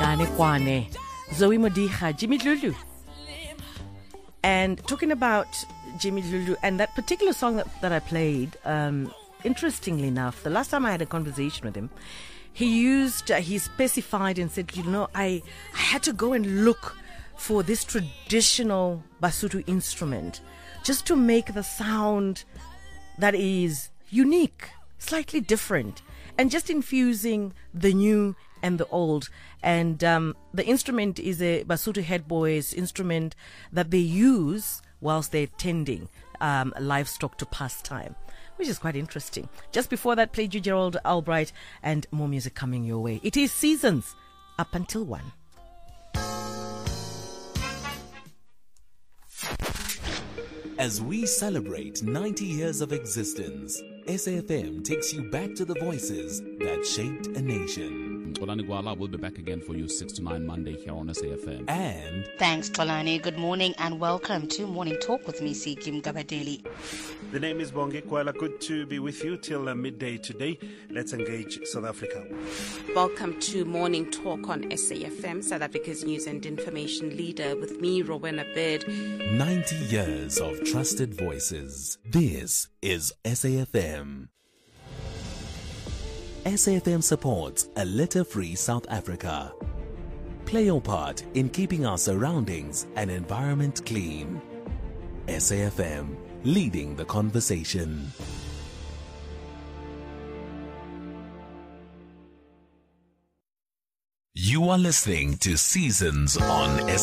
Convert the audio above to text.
Xolani Kwane, Zoe Modiha, Jimmy Lulu. And talking about Jimmy Lulu and that particular song that I played, interestingly enough, the last time I had a conversation with him, he specified and said, I had to go and look for this traditional Basotho instrument just to make the sound that is unique, slightly different, and just infusing the new and the old. And the instrument is a Basotho head boys instrument that they use whilst they're tending livestock to pass time, which is quite interesting. Just before that, played you Gerald Albright, and more music coming your way. It is Seasons up until 1. As we celebrate 90 years of existence, SAFM takes you back to the voices that shaped a nation. Tolani Gwala will be back again for you 6 to 9 Monday here on SAFM. And thanks, Tolani. Good morning and welcome to Morning Talk with me, Sikim Gabadeli. The name is Bongi Kwala. Good to be with you till midday today. Let's engage South Africa. Welcome to Morning Talk on SAFM, South Africa's news and information leader, with me, Rowena Bird. 90 years of trusted voices. This is SAFM. SAFM supports a litter-free South Africa. Play your part in keeping our surroundings and environment clean. SAFM, leading the conversation. You are listening to Seasons on